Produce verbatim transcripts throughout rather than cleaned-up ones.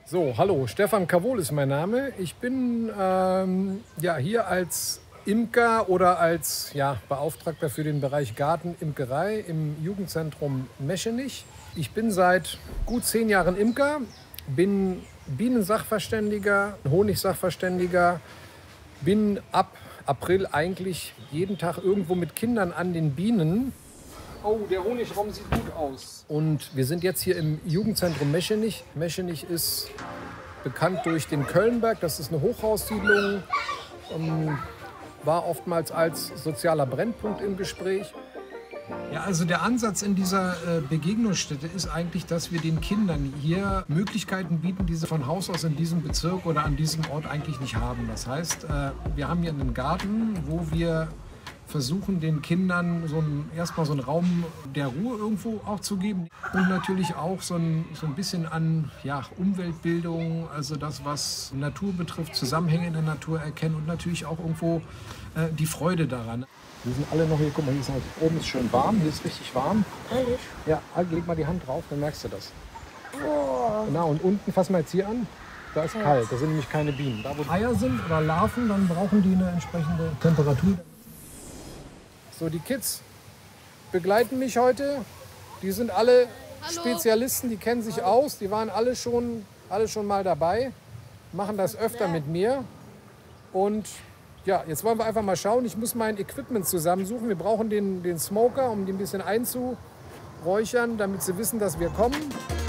So, hallo, Stefan Kavol ist mein Name. Ich bin ähm, ja, hier als Imker oder als ja, Beauftragter für den Bereich Gartenimkerei im Jugendzentrum Meschenich. Ich bin seit gut zehn Jahren Imker, bin Bienensachverständiger, Honigsachverständiger, bin ab April eigentlich jeden Tag irgendwo mit Kindern an den Bienen. Oh, der Honigraum sieht gut aus. Und wir sind jetzt hier im Jugendzentrum Meschenich. Meschenich ist bekannt durch den Kölnberg. Das ist eine Hochhaussiedlung. Ähm, war oftmals als sozialer Brennpunkt im Gespräch. Ja, also der Ansatz in dieser äh, Begegnungsstätte ist eigentlich, dass wir den Kindern hier Möglichkeiten bieten, die sie von Haus aus in diesem Bezirk oder an diesem Ort eigentlich nicht haben. Das heißt, äh, wir haben hier einen Garten, wo wir versuchen, den Kindern so ein, erstmal so einen Raum der Ruhe irgendwo auch zu geben und natürlich auch so ein, so ein bisschen an ja, Umweltbildung, also das, was Natur betrifft, Zusammenhänge in der Natur erkennen und natürlich auch irgendwo äh, die Freude daran. Wir sind alle noch hier, guck mal, hier ist halt, oben ist schön warm, hier ist richtig warm. Ehrlich? Ja, halt, leg mal die Hand drauf, dann merkst du das. Oh. Genau, und unten, fassen wir jetzt hier an, da ist kalt, da sind nämlich keine Bienen. Da, wo Eier sind oder Larven, dann brauchen die eine entsprechende Temperatur. So, die Kids begleiten mich heute. Die sind alle Hallo. Spezialisten, die kennen sich aus. Die waren alle schon, alle schon mal dabei, machen das öfter mit mir. Und ja, jetzt wollen wir einfach mal schauen. Ich muss mein Equipment zusammensuchen. Wir brauchen den, den Smoker, um die ein bisschen einzuräuchern, damit sie wissen, dass wir kommen.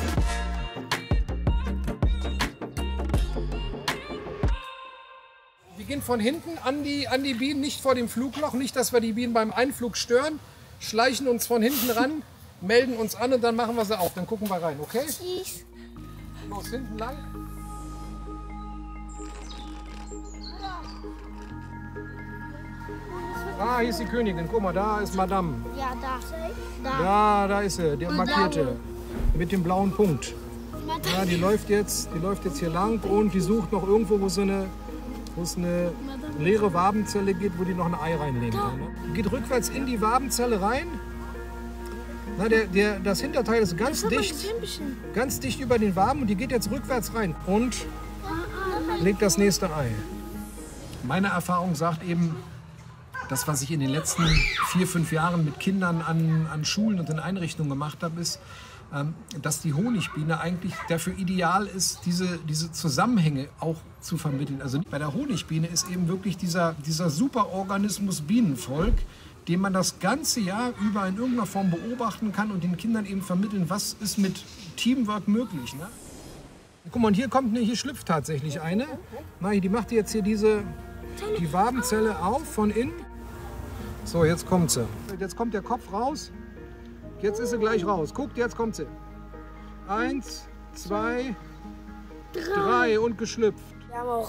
Wir gehen von hinten an die, an die Bienen, nicht vor dem Flugloch, nicht, dass wir die Bienen beim Einflug stören. Schleichen uns von hinten ran, melden uns an und dann machen wir sie auf. Dann gucken wir rein, okay? Tschüss. Los, hinten lang. Ah, hier ist die Königin. Guck mal, da ist Madame. Ja, da. Da. Ja, da ist sie, der markierte. Mit dem blauen Punkt. Ja, die läuft jetzt, die läuft jetzt hier lang und die sucht noch irgendwo, wo so eine wo es eine leere Wabenzelle geht, wo die noch ein Ei reinlegen kann. Ne? Die geht rückwärts in die Wabenzelle rein. Na, der, der, das Hinterteil ist ganz dicht, ganz dicht über den Waben und die geht jetzt rückwärts rein und legt das nächste Ei. Meine Erfahrung sagt eben, das, was ich in den letzten vier, fünf Jahren mit Kindern an, an Schulen und in Einrichtungen gemacht habe, ist, dass die Honigbiene eigentlich dafür ideal ist, diese, diese Zusammenhänge auch zu vermitteln. Also bei der Honigbiene ist eben wirklich dieser, dieser Superorganismus Bienenvolk, den man das ganze Jahr über in irgendeiner Form beobachten kann und den Kindern eben vermitteln, was ist mit Teamwork möglich. Ne? Guck mal, und hier kommt eine, hier schlüpft tatsächlich eine. Na, die macht jetzt hier diese, die Wabenzelle auf von innen. So, jetzt kommt sie. Jetzt kommt der Kopf raus. Jetzt ist sie gleich raus. Guckt, jetzt kommt sie. Eins, zwei, drei, drei und geschlüpft. Wir haben auch